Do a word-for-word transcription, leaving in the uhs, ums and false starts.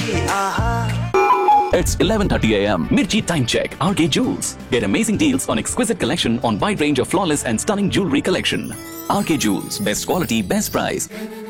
It's eleven thirty a m Mirchi time check. R K Jewels. Get amazing deals on exquisite collection on wide range of flawless and stunning jewelry collection. R K Jewels. Best quality, best price.